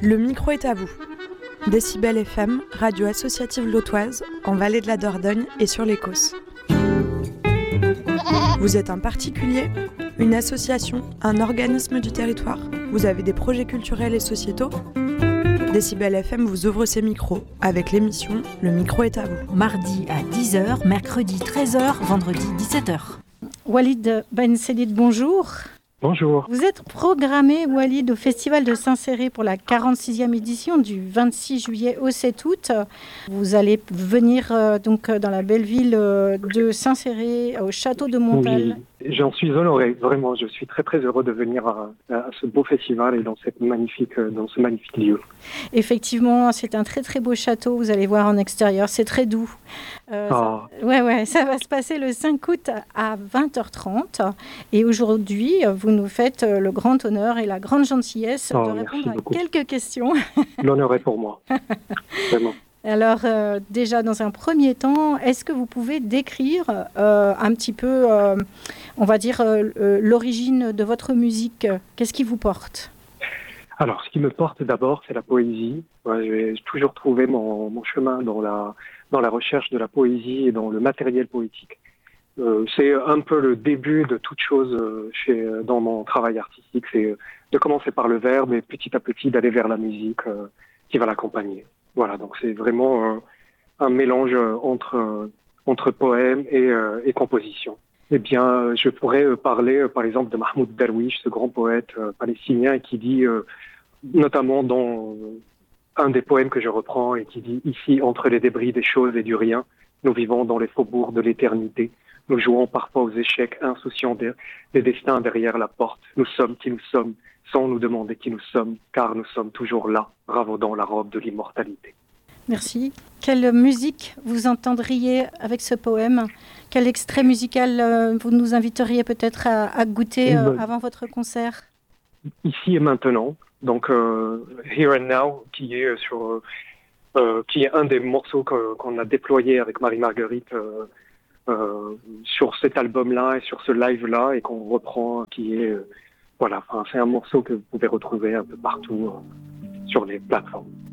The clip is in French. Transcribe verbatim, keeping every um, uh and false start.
Le micro est à vous. Décibel F M, radio associative lotoise, en Vallée de la Dordogne et sur l'Écosse. Vous êtes un particulier, une association, un organisme du territoire? Vous avez des projets culturels et sociétaux? Décibel F M vous ouvre ses micros avec l'émission Le micro est à vous. Mardi à dix heures, mercredi treize heures, vendredi dix-sept heures. Walid Ben Selid, bonjour. Bonjour. Vous êtes programmé, Walid, au Festival de Saint-Céré pour la quarante-sixième édition du vingt-six juillet au sept août. Vous allez venir euh, donc dans la belle ville euh, de Saint-Céré, au château de Montal. Oui, j'en suis honoré, vraiment. Je suis très très heureux de venir à, à ce beau festival et dans, cette magnifique, dans ce magnifique lieu. Effectivement, c'est un très très beau château, vous allez voir en extérieur, c'est très doux. Euh, ah. ça, ouais, ouais, ça va se passer le cinq août à vingt heures trente. Et aujourd'hui, vous nous faites le grand honneur et la grande gentillesse oh, de répondre à beaucoup. quelques questions. L'honneur est pour moi, vraiment. Alors, euh, déjà, dans un premier temps, est-ce que vous pouvez décrire euh, un petit peu, euh, on va dire, euh, l'origine de votre musique? Qu'est-ce qui vous porte? Alors, ce qui me porte d'abord, c'est la poésie. Ouais, j'ai toujours trouvé mon, mon chemin dans la, dans la recherche de la poésie et dans le matériel poétique. Euh, c'est un peu le début de toute chose euh, chez, dans mon travail artistique. C'est euh, de commencer par le verbe et petit à petit d'aller vers la musique euh, qui va l'accompagner. Voilà, donc c'est vraiment euh, un mélange euh, entre, euh, entre poème et, euh, et composition. Eh bien, euh, je pourrais euh, parler, euh, par exemple, de Mahmoud Darwish, ce grand poète euh, palestinien, qui dit, euh, notamment dans euh, un des poèmes que je reprends, et qui dit « Ici, entre les débris des choses et du rien, nous vivons dans les faubourgs de l'éternité. Nous jouons parfois aux échecs, insouciants des, des destins derrière la porte. Nous sommes qui nous sommes, sans nous demander qui nous sommes, car nous sommes toujours là, ravaudant la robe de l'immortalité. » Merci. Quelle musique vous entendriez avec ce poème? Quel extrait musical euh, vous nous inviteriez peut-être à, à goûter euh, avant votre concert? Ici et maintenant, donc euh, Here and Now, qui est sur, euh, qui est un des morceaux que, qu'on a déployé avec Marie-Marguerite euh, euh, sur cet album-là et sur ce live-là, et qu'on reprend, qui est euh, voilà, enfin, c'est un morceau que vous pouvez retrouver un peu partout euh, sur les plateformes.